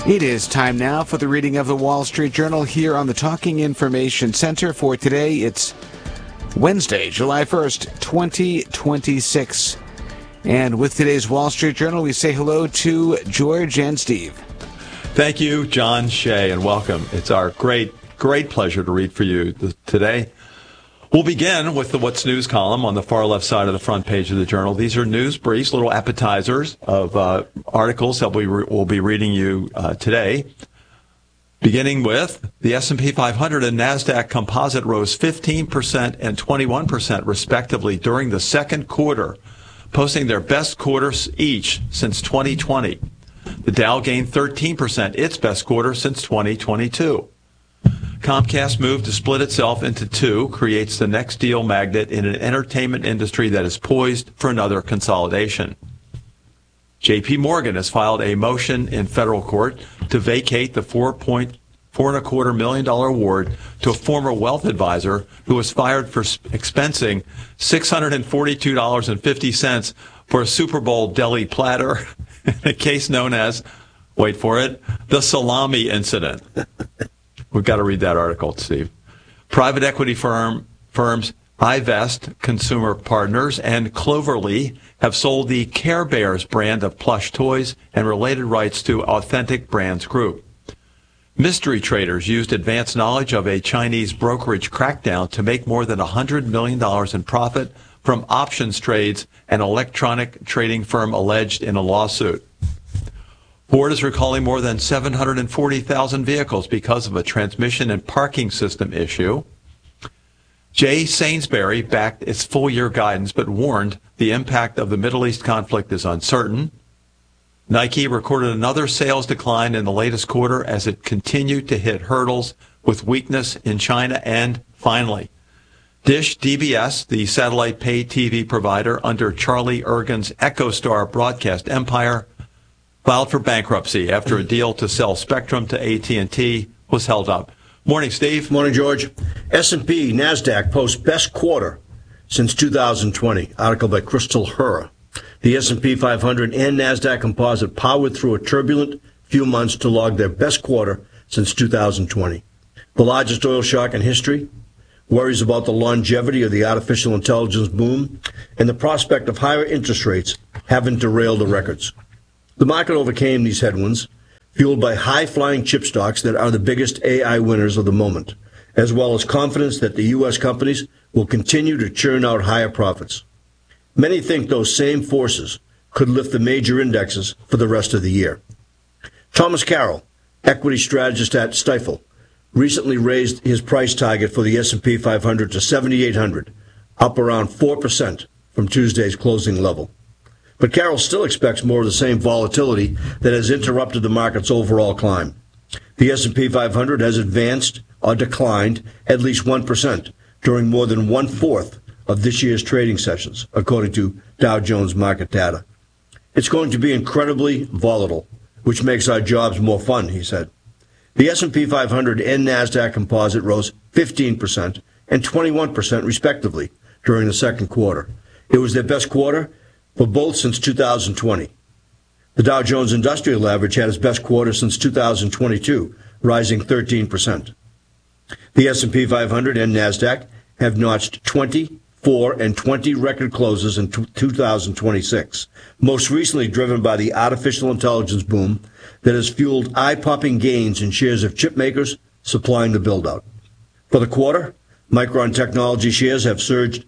It is time now for the reading of the Wall Street Journal here on the Talking Information Center. For today, it's Wednesday, July 1st, 2026. And with today's Wall Street Journal, we say hello to George and Steve. Thank you, John Shea, and welcome. It's our great pleasure to read for you today. We'll begin with the What's News column on the far left side of the front page of the Journal. These are news briefs, little appetizers of articles that we'll be reading you today. Beginning with the S&P 500 and NASDAQ Composite rose 15% and 21% respectively during the second quarter, posting their best quarters each since 2020. The Dow gained 13%, its best quarter since 2022. Comcast move to split itself into two creates the next deal magnet in an entertainment industry that is poised for another consolidation. J.P. Morgan has filed a motion in federal court to vacate the $4.25 million award to a former wealth advisor who was fired for expensing $642.50 for a Super Bowl deli platter in a case known as, wait for it, the salami incident. We've got to read that article, Steve. Private equity firms iVest Consumer Partners and Cloverly have sold the Care Bears brand of plush toys and related rights to Authentic Brands Group. Mystery traders used advanced knowledge of a Chinese brokerage crackdown to make more than $100 million in profit from options trades, an electronic trading firm alleged in a lawsuit. Ford is recalling more than 740,000 vehicles because of a transmission and parking system issue. Jay Sainsbury backed its full-year guidance but warned the impact of the Middle East conflict is uncertain. Nike recorded another sales decline in the latest quarter as it continued to hit hurdles with weakness in China. And finally, Dish DBS, the satellite pay TV provider under Charlie Ergen's EchoStar broadcast empire, filed for bankruptcy after a deal to sell Spectrum to AT&T was held up. Morning, Steve. Morning, George. S&P, NASDAQ post best quarter since 2020. Article by Crystal Herr. The S&P 500 and NASDAQ Composite powered through a turbulent few months to log their best quarter since 2020. The largest oil shock in history, worries about the longevity of the artificial intelligence boom, and the prospect of higher interest rates haven't derailed the records. The market overcame these headwinds, fueled by high-flying chip stocks that are the biggest AI winners of the moment, as well as confidence that the U.S. companies will continue to churn out higher profits. Many think those same forces could lift the major indexes for the rest of the year. Thomas Carroll, equity strategist at Stifel, recently raised his price target for the S&P 500 to 7,800, up around 4% from Tuesday's closing level. But Carroll still expects more of the same volatility that has interrupted the market's overall climb. The S&P 500 has advanced or declined at least 1% during more than one-fourth of this year's trading sessions, according to Dow Jones market data. It's going to be incredibly volatile, which makes our jobs more fun, he said. The S&P 500 and NASDAQ Composite rose 15% and 21% respectively during the second quarter. It was their best quarter for both since 2020. The Dow Jones Industrial Average had its best quarter since 2022, rising 13%. The S&P 500 and NASDAQ have notched 24 and 20 record closes in 2026, most recently driven by the artificial intelligence boom that has fueled eye-popping gains in shares of chip makers supplying the build-out. For the quarter, Micron Technology shares have surged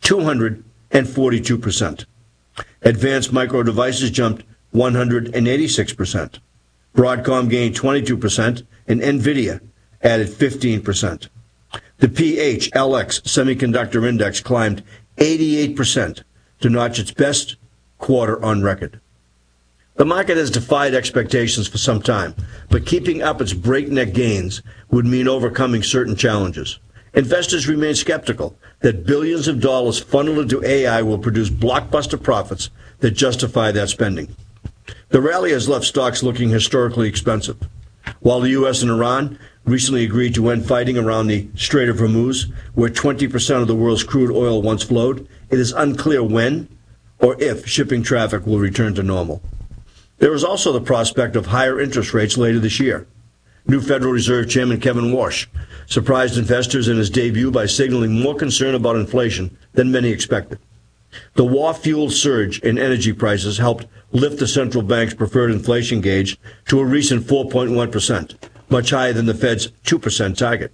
242%. Advanced Micro Devices jumped 186%. Broadcom gained 22%, and NVIDIA added 15%. The PHLX Semiconductor Index climbed 88% to notch its best quarter on record. The market has defied expectations for some time, but keeping up its breakneck gains would mean overcoming certain challenges. Investors remain skeptical that billions of dollars funneled into AI will produce blockbuster profits that justify that spending. The rally has left stocks looking historically expensive. While the U.S. and Iran recently agreed to end fighting around the Strait of Hormuz, where 20% of the world's crude oil once flowed, it is unclear when or if shipping traffic will return to normal. There is also the prospect of higher interest rates later this year. New Federal Reserve Chairman Kevin Warsh surprised investors in his debut by signaling more concern about inflation than many expected. The war-fueled surge in energy prices helped lift the central bank's preferred inflation gauge to a recent 4.1%, much higher than the Fed's 2% target.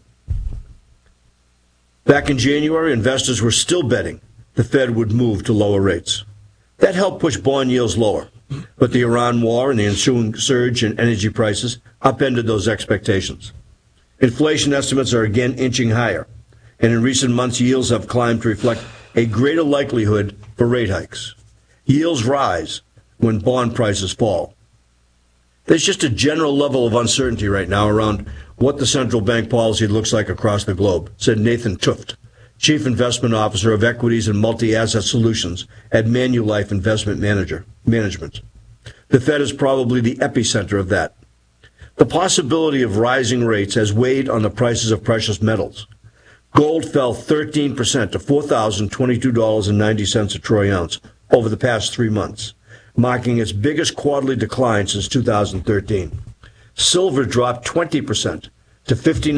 Back in January, investors were still betting the Fed would move to lower rates. That helped push bond yields lower, but the Iran war and the ensuing surge in energy prices upended those expectations. Inflation estimates are again inching higher, and in recent months, yields have climbed to reflect a greater likelihood for rate hikes. Yields rise when bond prices fall. There's just a general level of uncertainty right now around what the central bank policy looks like across the globe, said Nathan Tuft, Chief Investment Officer of Equities and Multi-Asset Solutions at Manulife Investment Management. The Fed is probably the epicenter of that. The possibility of rising rates has weighed on the prices of precious metals. Gold fell 13% to $4,022.90 a troy ounce over the past 3 months, marking its biggest quarterly decline since 2013. Silver dropped 20% to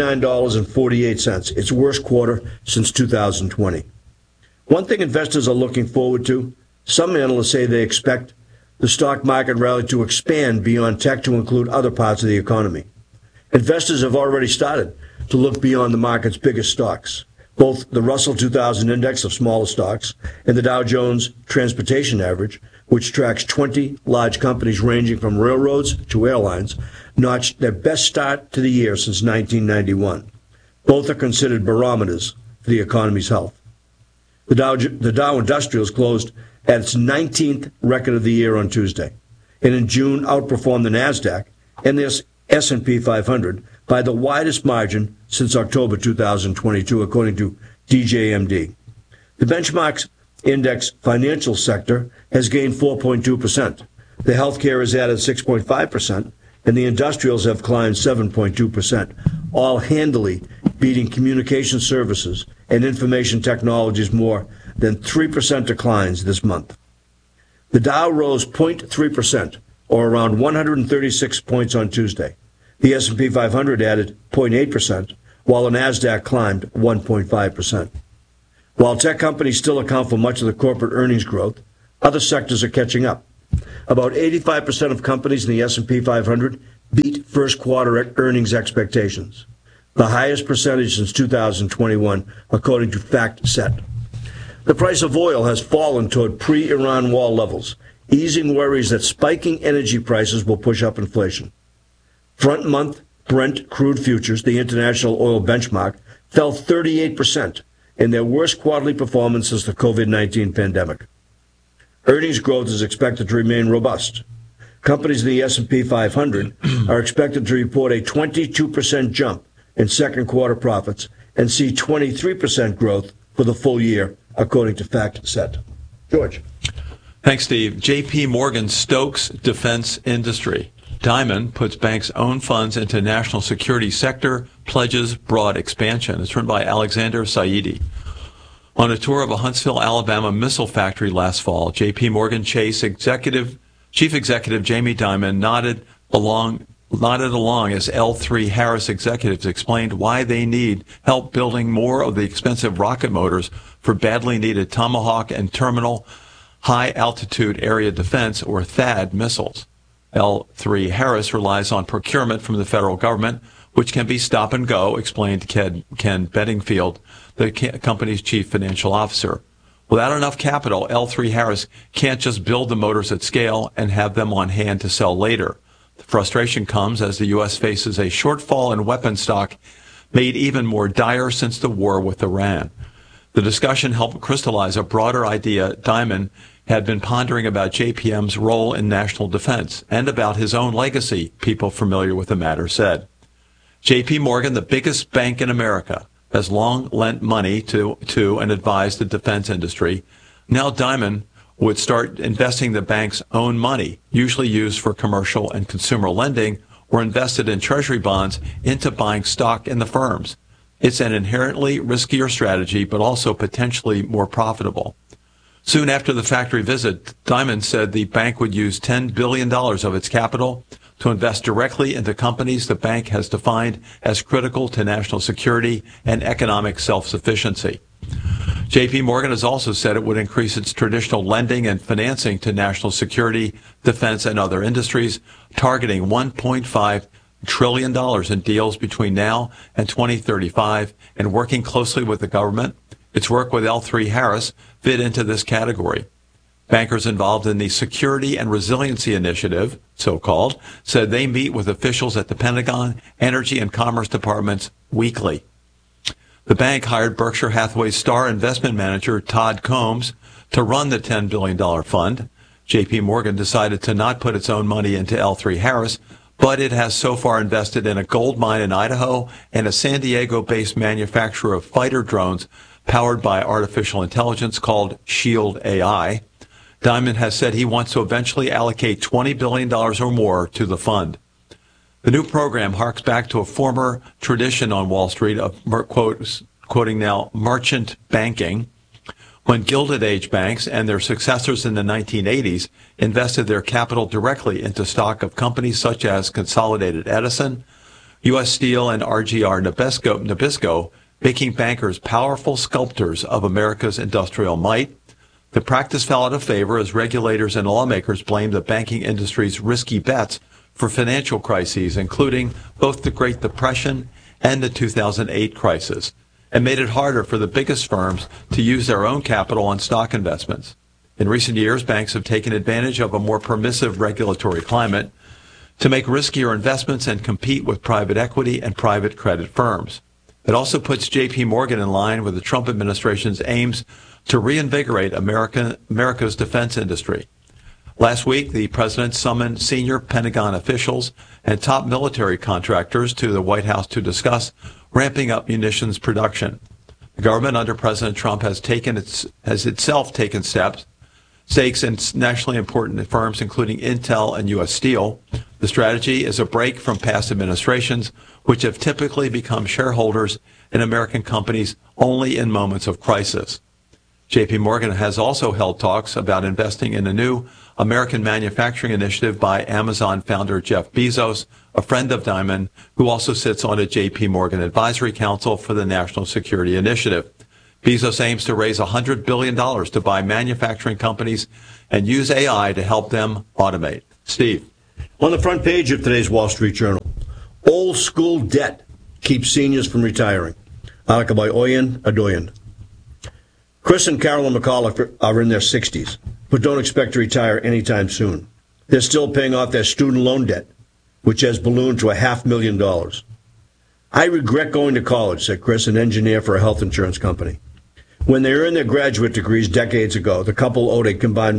$59.48, its worst quarter since 2020. One thing investors are looking forward to, some analysts say they expect the stock market rally to expand beyond tech to include other parts of the economy. Investors have already started to look beyond the market's biggest stocks. Both the Russell 2000 index of smaller stocks and the Dow Jones Transportation Average, which tracks 20 large companies ranging from railroads to airlines, notched their best start to the year since 1991. Both are considered barometers for the economy's health. The Dow Industrials closed at its 19th record of the year on Tuesday, and in June outperformed the NASDAQ and the S&P 500 by the widest margin since October 2022, according to DJMD. The benchmark's index financial sector has gained 4.2%. The healthcare has added 6.5%, and the industrials have climbed 7.2%, all handily beating communication services and information technologies more than 3% declines this month. The Dow rose 0.3%, or around 136 points on Tuesday. The S&P 500 added 0.8%, while the NASDAQ climbed 1.5%. While tech companies still account for much of the corporate earnings growth, other sectors are catching up. About 85% of companies in the S&P 500 beat first quarter earnings expectations, the highest percentage since 2021, according to FactSet. The price of oil has fallen toward pre-Iran war levels, easing worries that spiking energy prices will push up inflation. Front-month Brent crude futures, the international oil benchmark, fell 38% in their worst quarterly performance since the COVID-19 pandemic. Earnings growth is expected to remain robust. Companies in the S&P 500 are expected to report a 22% jump in second quarter profits and see 23% growth for the full year, according to FactSet. George. Thanks, Steve. J.P. Morgan stokes defense industry. Diamond puts bank's own funds into national security sector, pledges broad expansion. It's written by Alexander Saidi. On a tour of a Huntsville, Alabama missile factory last fall, J.P. Morgan Chase Chief Executive Jamie Dimon nodded along as L3 Harris executives explained why they need help building more of the expensive rocket motors for badly needed Tomahawk and Terminal High Altitude Area Defense, or THAAD, missiles. L3 Harris relies on procurement from the federal government, which can be stop and go, explained Ken Bedingfield, the company's chief financial officer. Without enough capital, L3 Harris can't just build the motors at scale and have them on hand to sell later. The frustration comes as the U.S. faces a shortfall in weapon stock made even more dire since the war with Iran. The discussion helped crystallize a broader idea Dimon had been pondering about JPM's role in national defense and about his own legacy, people familiar with the matter said. J.P. Morgan, the biggest bank in America, has long lent money to and advised the defense industry. Now Dimon would start investing the bank's own money, usually used for commercial and consumer lending, or invested in treasury bonds, into buying stock in the firms. It's an inherently riskier strategy, but also potentially more profitable. Soon after the factory visit, Dimon said the bank would use $10 billion of its capital to invest directly into companies the bank has defined as critical to national security and economic self-sufficiency. JP Morgan has also said it would increase its traditional lending and financing to national security, defense, and other industries, targeting $1.5 trillion in deals between now and 2035, and working closely with the government. Its work with L3 Harris fit into this category. Bankers involved in the Security and Resiliency Initiative, so-called, said they meet with officials at the Pentagon, Energy, and Commerce departments weekly. The bank hired Berkshire Hathaway's star investment manager, Todd Combs, to run the $10 billion fund. JP Morgan decided to not put its own money into L3 Harris, but it has so far invested in a gold mine in Idaho and a San Diego-based manufacturer of fighter drones powered by artificial intelligence called Shield AI. Dimon has said he wants to eventually allocate $20 billion or more to the fund. The new program harks back to a former tradition on Wall Street of, quoting now, merchant banking, when Gilded Age banks and their successors in the 1980s invested their capital directly into stock of companies such as Consolidated Edison, U.S. Steel, and RGR Nabisco, making bankers powerful sculptors of America's industrial might. The practice fell out of favor as regulators and lawmakers blamed the banking industry's risky bets for financial crises, including both the Great Depression and the 2008 crisis, and made it harder for the biggest firms to use their own capital on stock investments. In recent years, banks have taken advantage of a more permissive regulatory climate to make riskier investments and compete with private equity and private credit firms. It also puts JP Morgan in line with the Trump administration's aims to reinvigorate America's defense industry. Last week, the president summoned senior Pentagon officials and top military contractors to the White House to discuss ramping up munitions production. The government under President Trump has itself taken stakes in nationally important firms, including Intel and U.S. Steel. The strategy is a break from past administrations, which have typically become shareholders in American companies only in moments of crisis. JP Morgan has also held talks about investing in a new American manufacturing initiative by Amazon founder Jeff Bezos, a friend of Dimon, who also sits on a JP Morgan Advisory Council for the National Security Initiative. Bezos aims to raise $100 billion to buy manufacturing companies and use AI to help them automate. Steve. On the front page of today's Wall Street Journal, old school debt keeps seniors from retiring. Article by Oyen Adoyan. Chris and Carolyn McAuliffe are in their 60s, but don't expect to retire anytime soon. They're still paying off their student loan debt, which has ballooned to $500,000. I regret going to college, said Chris, an engineer for a health insurance company. When they earned their graduate degrees decades ago, the couple owed a combined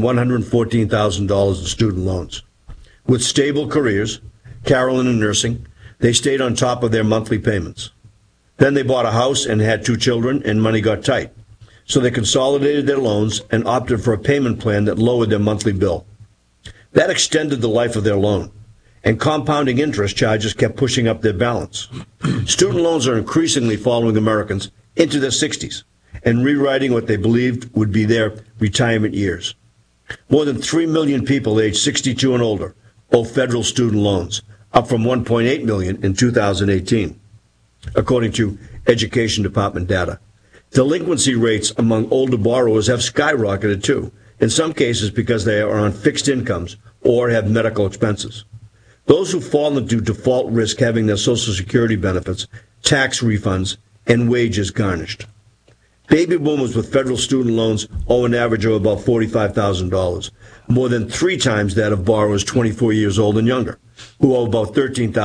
$114,000 in student loans. With stable careers, Carolyn in nursing, they stayed on top of their monthly payments. Then they bought a house and had 2 children, and money got tight. So they consolidated their loans and opted for a payment plan that lowered their monthly bill. That extended the life of their loan, and compounding interest charges kept pushing up their balance. Student loans are increasingly following Americans into their 60s and rewriting what they believed would be their retirement years. More than 3 million people aged 62 and older owe federal student loans, up from 1.8 million in 2018, according to Education Department data. Delinquency rates among older borrowers have skyrocketed too, in some cases because they are on fixed incomes or have medical expenses. Those who fall into default risk having their Social Security benefits, tax refunds, and wages garnished. Baby boomers with federal student loans owe an average of about $45,000, more than 3 times that of borrowers 24 years old and younger, who owe about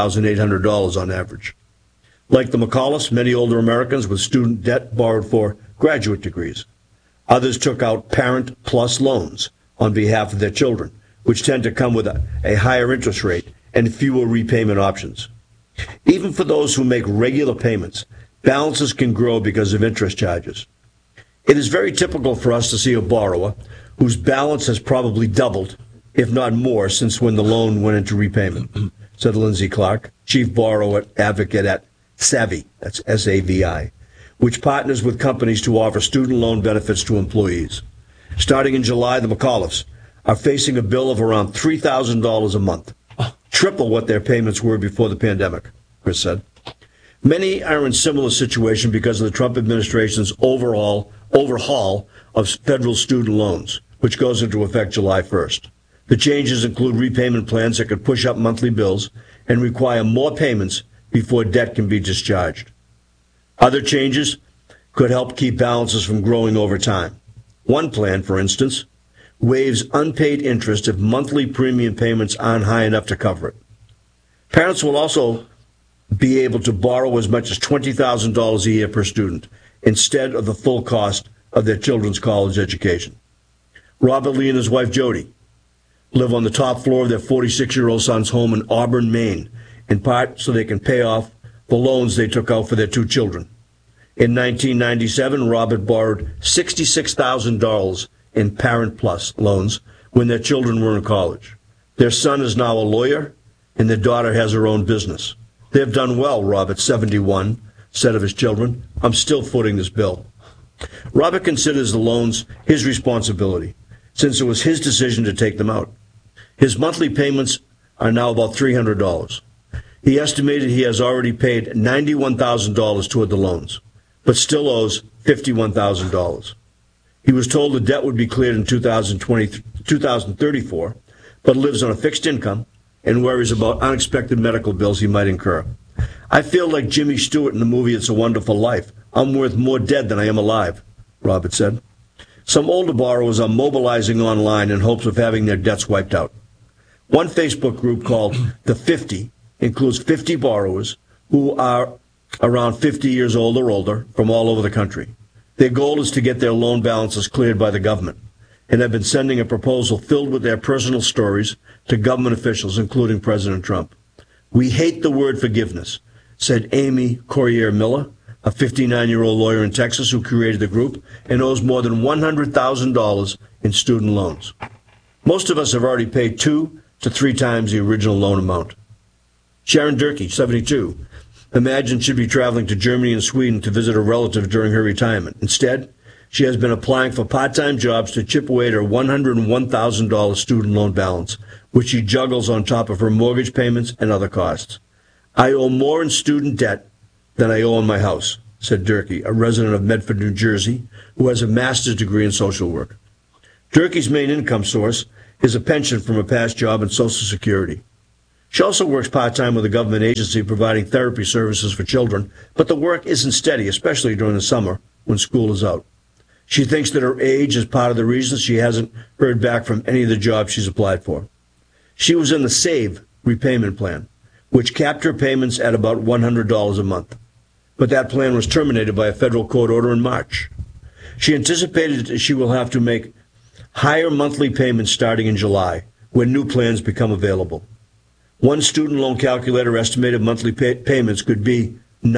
$13,800 on average. Like the McAuliffes, many older Americans with student debt borrowed for graduate degrees. Others took out Parent Plus loans on behalf of their children, which tend to come with a higher interest rate and fewer repayment options. Even for those who make regular payments, balances can grow because of interest charges. It is very typical for us to see a borrower whose balance has probably doubled, if not more, since when the loan went into repayment, said Lindsay Clark, chief borrower advocate at Savvy, that's S-A-V-I, which partners with companies to offer student loan benefits to employees. Starting in July, the McAuliffes are facing a bill of around $3,000 a month, triple what their payments were before the pandemic, Chris said. Many are in similar situation because of the Trump administration's overhaul of federal student loans, which goes into effect July 1st. The changes include repayment plans that could push up monthly bills and require more payments before debt can be discharged. Other changes could help keep balances from growing over time. One plan, for instance, waives unpaid interest if monthly premium payments aren't high enough to cover it. Parents will also be able to borrow as much as $20,000 a year per student instead of the full cost of their children's college education. Robert Lee and his wife Jody live on the top floor of their 46-year-old son's home in Auburn, Maine, in part so they can pay off the loans they took out for their two children. In 1997, Robert borrowed $66,000 in Parent Plus loans when their children were in college. Their son is now a lawyer, and their daughter has her own business. They have done well, Robert, 71, said of his children. I'm still footing this bill. Robert considers the loans his responsibility, since it was his decision to take them out. His monthly payments are now about $300. He estimated he has already paid $91,000 toward the loans, but still owes $51,000. He was told the debt would be cleared in 2034, but lives on a fixed income and worries about unexpected medical bills he might incur. I feel like Jimmy Stewart in the movie It's a Wonderful Life. I'm worth more dead than I am alive, Robert said. Some older borrowers are mobilizing online in hopes of having their debts wiped out. One Facebook group called The 50 includes 50 borrowers who are around 50 years old or older from all over the country. Their goal is to get their loan balances cleared by the government, and have been sending a proposal filled with their personal stories to government officials, including President Trump. We hate the word forgiveness, said Amy Corrier Miller, a 59-year-old lawyer in Texas who created the group and owes more than $100,000 in student loans. Most of us have already paid 2 to 3 times the original loan amount. Sharon Durkee, 72, imagined she'd be traveling to Germany and Sweden to visit a relative during her retirement. Instead, she has been applying for part-time jobs to chip away at her $101,000 student loan balance, which she juggles on top of her mortgage payments and other costs. I owe more in student debt than I owe on my house, said Durkee, a resident of Medford, New Jersey, who has a master's degree in social work. Durkee's main income source is a pension from a past job in Social Security. She also works part-time with a government agency providing therapy services for children, but the work isn't steady, especially during the summer when school is out. She thinks that her age is part of the reason she hasn't heard back from any of the jobs she's applied for. She was in the SAVE repayment plan, which capped her payments at about $100 a month. But that plan was terminated by a federal court order in March. She anticipated that she will have to make higher monthly payments starting in July, when new plans become available. One student loan calculator estimated monthly payments could be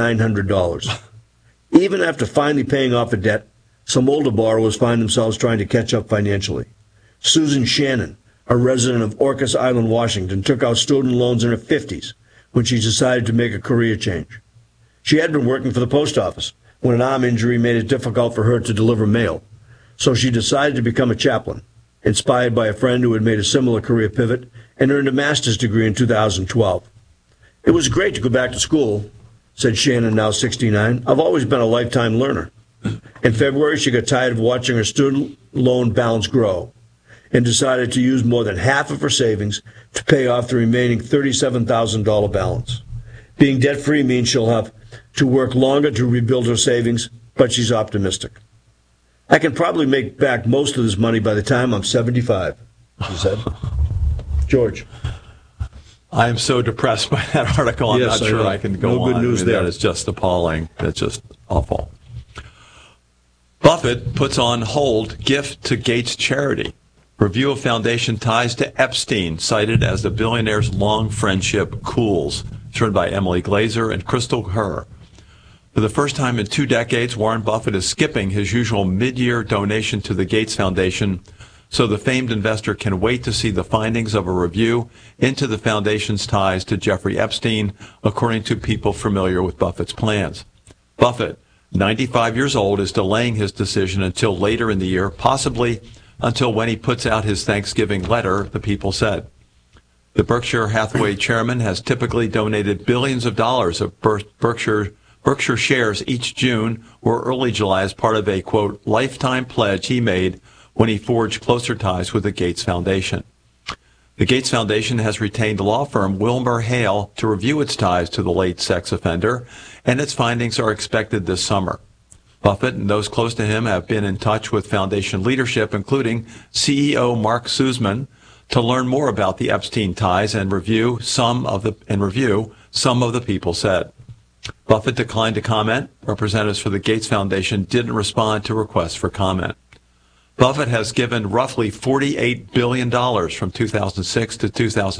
$900. Even after finally paying off a debt, some older borrowers find themselves trying to catch up financially. Susan Shannon, a resident of Orcas Island, Washington, took out student loans in her 50s when she decided to make a career change. She had been working for the post office when an arm injury made it difficult for her to deliver mail. So she decided to become a chaplain, inspired by a friend who had made a similar career pivot and earned a master's degree in 2012. It was great to go back to school, said Shannon, now 69. I've always been a lifetime learner. In February, she got tired of watching her student loan balance grow and decided to use more than half of her savings to pay off the remaining $37,000 balance. Being debt-free means she'll have to work longer to rebuild her savings, but she's optimistic. I can probably make back most of this money by the time I'm 75, she said. George. I am so depressed by that article. I'm not sure I can go on. No good news there. That is just appalling. That's just awful. Buffett puts on hold gift to Gates charity. Review of foundation ties to Epstein, cited as the billionaire's long friendship cools. It's written by Emily Glazer and Crystal Herr. For the first time in 2 decades, Warren Buffett is skipping his usual mid-year donation to the Gates Foundation, so the famed investor can wait to see the findings of a review into the foundation's ties to Jeffrey Epstein, according to people familiar with Buffett's plans. Buffett, 95 years old, is delaying his decision until later in the year, possibly until when he puts out his Thanksgiving letter, the People said. The Berkshire Hathaway chairman has typically donated billions of dollars of Berkshire shares each June or early July as part of a, quote, lifetime pledge he made when he forged closer ties with the Gates Foundation. The Gates Foundation has retained law firm Wilmer Hale to review its ties to the late sex offender, and its findings are expected this summer. Buffett and those close to him have been in touch with Foundation leadership, including CEO Mark Sussman, to learn more about the Epstein ties and review some of the People said. Buffett declined to comment. Representatives for the Gates Foundation didn't respond to requests for comment. Buffett has given roughly $48 billion from 2006 to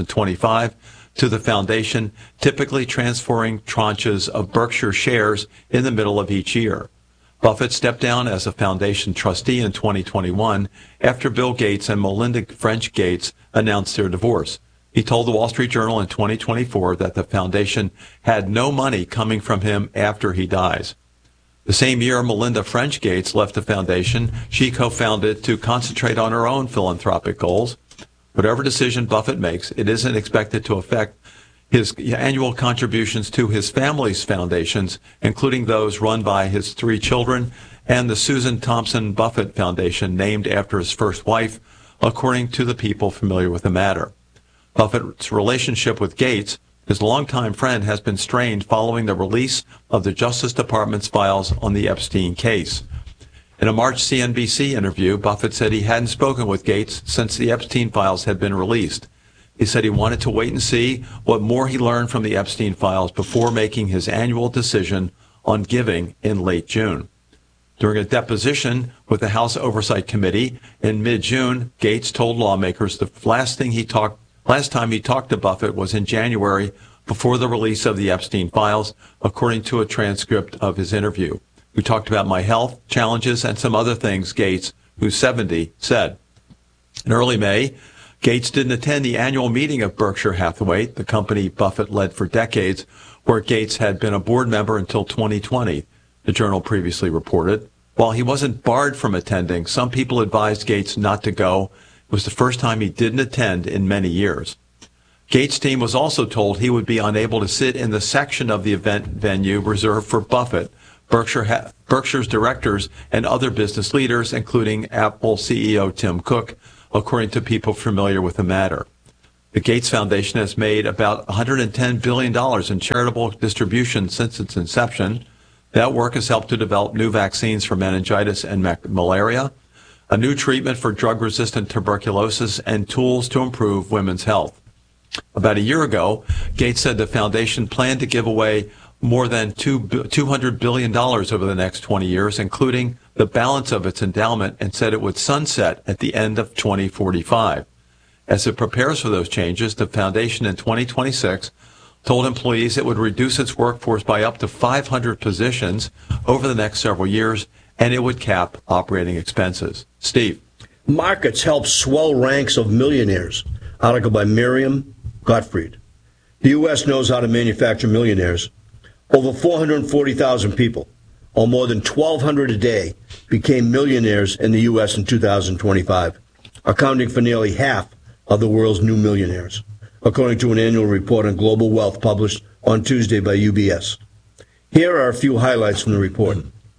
2025 to the foundation, typically transferring tranches of Berkshire shares in the middle of each year. Buffett stepped down as a foundation trustee in 2021 after Bill Gates and Melinda French Gates announced their divorce. He told the Wall Street Journal in 2024 that the foundation had no money coming from him after he dies. The same year Melinda French Gates left the foundation, she co-founded to concentrate on her own philanthropic goals. Whatever decision Buffett makes, it isn't expected to affect his annual contributions to his family's foundations, including those run by his 3 children and the Susan Thompson Buffett Foundation, named after his first wife, according to the People familiar with the matter. Buffett's relationship with Gates, his longtime friend, has been strained following the release of the Justice Department's files on the Epstein case. In a March CNBC interview, Buffett said he hadn't spoken with Gates since the Epstein files had been released. He said he wanted to wait and see what more he learned from the Epstein files before making his annual decision on giving in late June. During a deposition with the House Oversight Committee in mid-June, Gates told lawmakers the last time he talked to Buffett was in January before the release of the Epstein files, according to a transcript of his interview. We talked about my health, challenges, and some other things, Gates, who's 70, said. In early May, Gates didn't attend the annual meeting of Berkshire Hathaway, the company Buffett led for decades, where Gates had been a board member until 2020, the Journal previously reported. While he wasn't barred from attending, some people advised Gates not to go. It was the first time he didn't attend in many years. Gates' team was also told he would be unable to sit in the section of the event venue reserved for Buffett, Berkshire's directors, and other business leaders, including Apple CEO Tim Cook, according to people familiar with the matter. The Gates Foundation has made about $110 billion in charitable distributions since its inception. That work has helped to develop new vaccines for meningitis and malaria, a new treatment for drug-resistant tuberculosis, and tools to improve women's health. About a year ago, Gates said the foundation planned to give away more than $200 billion over the next 20 years, including the balance of its endowment, and said it would sunset at the end of 2045. As it prepares for those changes, the foundation in 2026 told employees it would reduce its workforce by up to 500 positions over the next several years, and it would cap operating expenses. Steve. Markets help swell ranks of millionaires. Article by Miriam Gottfried. The U.S. knows how to manufacture millionaires. Over 440,000 people, or more than 1,200 a day, became millionaires in the U.S. in 2025, accounting for nearly half of the world's new millionaires, according to an annual report on global wealth published on Tuesday by UBS. Here are a few highlights from the report.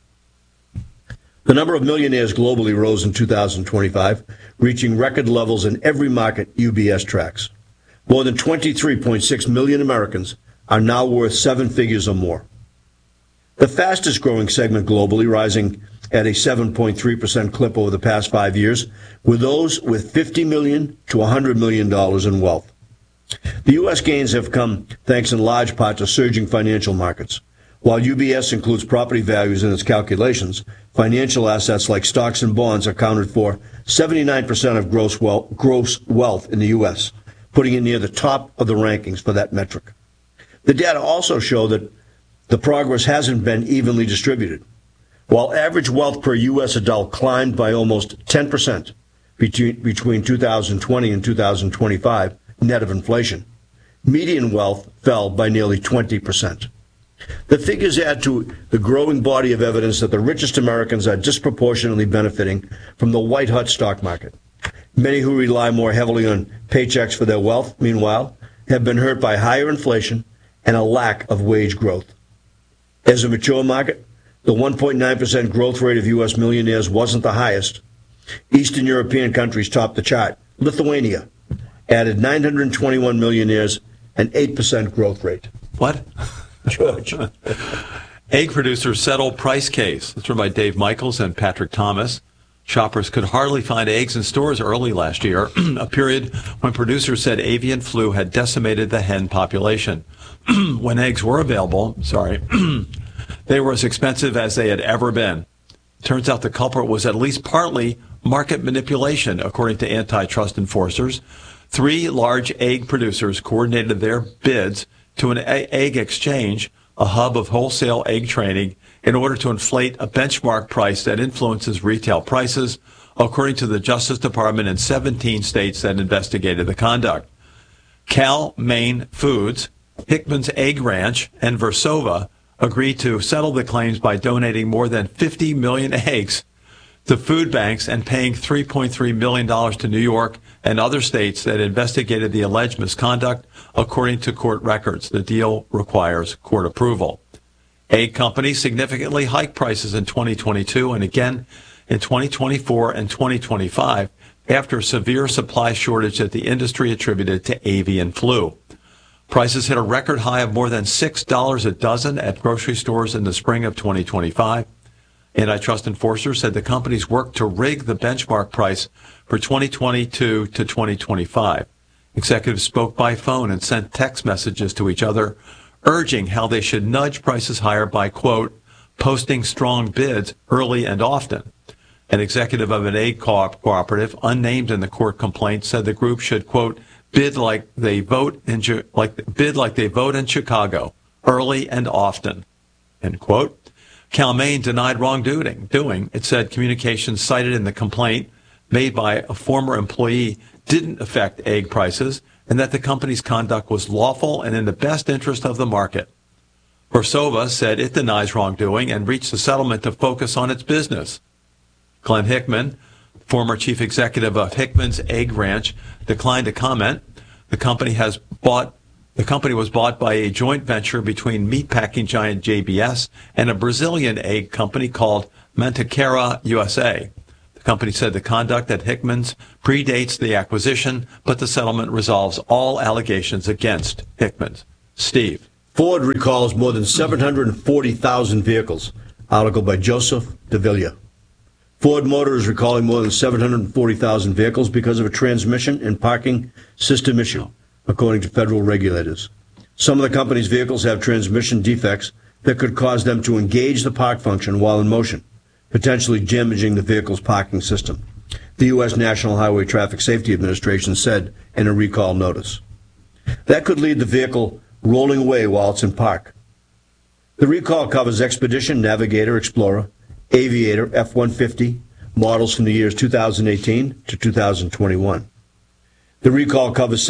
The number of millionaires globally rose in 2025, reaching record levels in every market UBS tracks. More than 23.6 million Americans are now worth 7 figures or more. The fastest growing segment globally, rising at a 7.3% clip over the past 5 years, were those with $50 million to $100 million in wealth. The U.S. gains have come thanks in large part to surging financial markets. While UBS includes property values in its calculations, financial assets like stocks and bonds accounted for 79% of gross wealth in the U.S., putting it near the top of the rankings for that metric. The data also show that the progress hasn't been evenly distributed. While average wealth per U.S. adult climbed by almost 10% between 2020 and 2025, net of inflation, median wealth fell by nearly 20%. The figures add to the growing body of evidence that the richest Americans are disproportionately benefiting from the white-hot stock market. Many who rely more heavily on paychecks for their wealth, meanwhile, have been hurt by higher inflation and a lack of wage growth. As a mature market, the 1.9% growth rate of U.S. millionaires wasn't the highest. Eastern European countries topped the chart. Lithuania added 921 millionaires, an 8% growth rate. What? George. Egg producers settle price case. That's written by Dave Michaels and Patrick Thomas. Shoppers could hardly find eggs in stores early last year, a period when producers said avian flu had decimated the hen population. When eggs were available, they were as expensive as they had ever been. Turns out the culprit was at least partly market manipulation, according to antitrust enforcers. 3 large egg producers coordinated their bids to an egg exchange, a hub of wholesale egg trading, in order to inflate a benchmark price that influences retail prices, according to the Justice Department in 17 states that investigated the conduct. Cal-Maine Foods, Hickman's Egg Ranch, and Versova agreed to settle the claims by donating more than 50 million eggs to food banks and paying $3.3 million to New York and other states that investigated the alleged misconduct, according to court records. The deal requires court approval. Egg companies significantly hiked prices in 2022 and again in 2024 and 2025 after a severe supply shortage that the industry attributed to avian flu. Prices hit a record high of more than $6 a dozen at grocery stores in the spring of 2025. Antitrust enforcers said the companies worked to rig the benchmark price for 2022 to 2025. Executives spoke by phone and sent text messages to each other, urging how they should nudge prices higher by, quote, posting strong bids early and often. An executive of an egg cooperative, unnamed in the court complaint, said the group should, quote, bid like they vote in Chicago, early and often, end quote. Cal-Maine denied wrongdoing. It said communications cited in the complaint made by a former employee didn't affect egg prices and that the company's conduct was lawful and in the best interest of the market. Versova said it denies wrongdoing and reached a settlement to focus on its business. Glenn Hickman, former chief executive of Hickman's Egg Ranch, declined to comment. The company was bought by a joint venture between meatpacking giant JBS and a Brazilian egg company called Mantiqueira USA. The company said the conduct at Hickman's predates the acquisition, but the settlement resolves all allegations against Hickman's. Steve. Ford recalls more than 740,000 vehicles. Article by Joseph Davila. Ford Motor is recalling more than 740,000 vehicles because of a transmission and parking system issue, according to federal regulators. Some of the company's vehicles have transmission defects that could cause them to engage the park function while in motion, potentially damaging the vehicle's parking system. The U.S. National Highway Traffic Safety Administration said in a recall notice. That could lead the vehicle rolling away while it's in park. The recall covers Expedition, Navigator, Explorer, Aviator, F-150 models from the years 2018 to 2021. The recall covers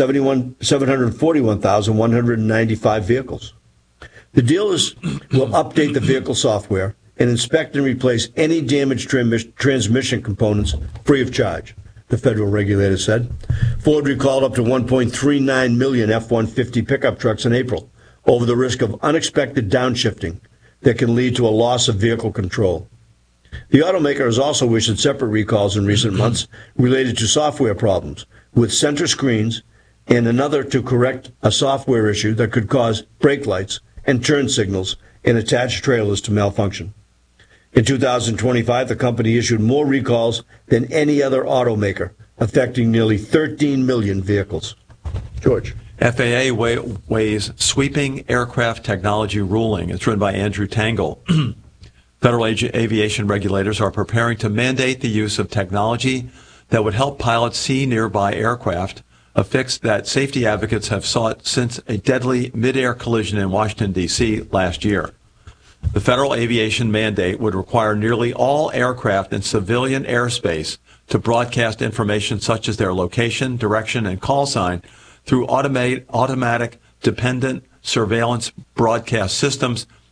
741,195 vehicles. The dealers will update the vehicle software and inspect and replace any damaged transmission components free of charge, the federal regulator said. Ford recalled up to 1.39 million F-150 pickup trucks in April over the risk of unexpected downshifting that can lead to a loss of vehicle control. The automaker has also issued separate recalls in recent months related to software problems with center screens and another to correct a software issue that could cause brake lights and turn signals in attached trailers to malfunction. In 2025, the company issued more recalls than any other automaker, affecting nearly 13 million vehicles. George. FAA weighs sweeping aircraft technology ruling. It's written by Andrew Tangle. Federal aviation regulators are preparing to mandate the use of technology that would help pilots see nearby aircraft, a fix that safety advocates have sought since a deadly mid-air collision in Washington, D.C. last year. The federal aviation mandate would require nearly all aircraft in civilian airspace to broadcast information such as their location, direction, and call sign through automatic dependent surveillance broadcast systems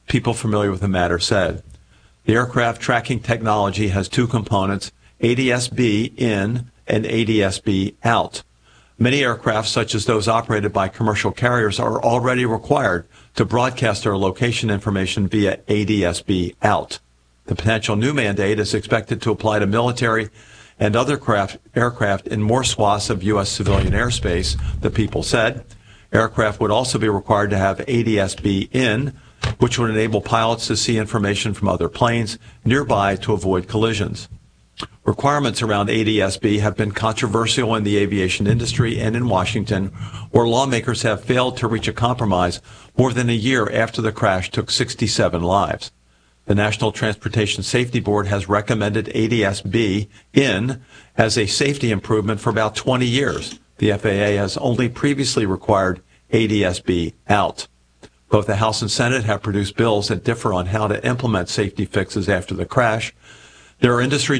people familiar with the matter said. The aircraft tracking technology has two components, ADS-B in and ADS-B out. Many aircraft, such as those operated by commercial carriers, are already required to broadcast their location information via ADS-B out. The potential new mandate is expected to apply to military and other aircraft in more swaths of U.S. civilian airspace, the people said. Aircraft would also be required to have ADS-B in, which would enable pilots to see information from other planes nearby to avoid collisions. Requirements around ADS-B have been controversial in the aviation industry and in Washington, where lawmakers have failed to reach a compromise more than a year after the crash took 67 lives. The National Transportation Safety Board has recommended ADS-B in as a safety improvement for about 20 years. The FAA has only previously required ADS-B out. Both the House and Senate have produced bills that differ on how to implement safety fixes after the crash. There are industry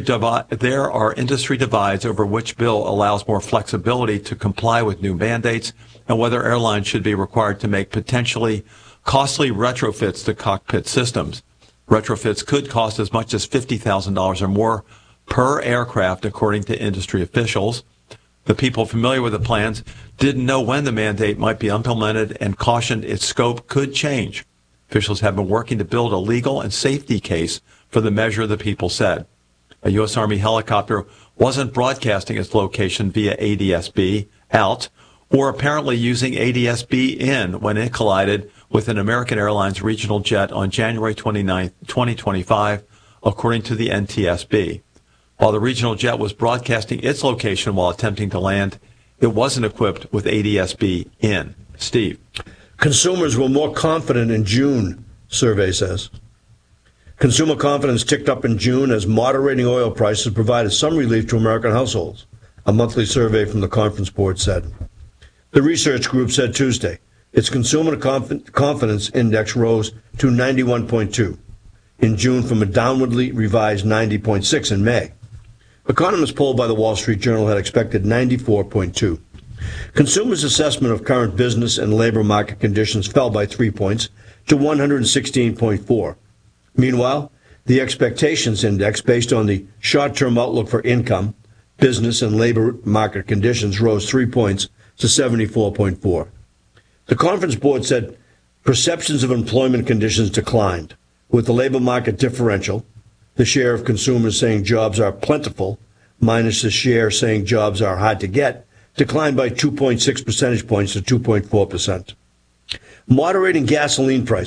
divides over which bill allows more flexibility to comply with new mandates and whether airlines should be required to make potentially costly retrofits to cockpit systems. Retrofits could cost as much as $50,000 or more per aircraft, according to industry officials. The people familiar with the plans didn't know when the mandate might be implemented and cautioned its scope could change. Officials have been working to build a legal and safety case for the measure, the people said. A U.S. Army helicopter wasn't broadcasting its location via ADS-B out or apparently using ADS-B in when it collided with an American Airlines regional jet on January 29, 2025, according to the NTSB. While the regional jet was broadcasting its location while attempting to land, it wasn't equipped with ADS-B in. Steve. Consumers were more confident in June, survey says. Consumer confidence ticked up in June as moderating oil prices provided some relief to American households, a monthly survey from the Conference Board said. The research group said Tuesday its consumer confidence index rose to 91.2 in June from a downwardly revised 90.6 in May. Economists polled by the Wall Street Journal had expected 94.2. Consumers' assessment of current business and labor market conditions fell by 3 points to 116.4. Meanwhile, the expectations index, based on the short-term outlook for income, business, and labor market conditions, rose 3 points to 74.4. The Conference Board said perceptions of employment conditions declined, with the labor market differential, the share of consumers saying jobs are plentiful, minus the share saying jobs are hard to get, declined by 2.6 percentage points to 2.4%. Moderating gasoline prices